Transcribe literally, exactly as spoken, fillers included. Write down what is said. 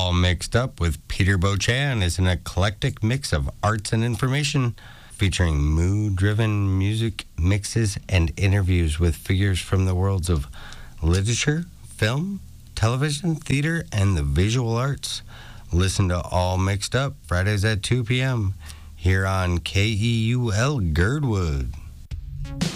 All Mixed Up with Peter Beauchamp is an eclectic mix of arts and information featuring mood-driven music mixes and interviews with figures from the worlds of literature, film, television, theater, and the visual arts. Listen to All Mixed Up Fridays at two p.m. here on K E U L Girdwood.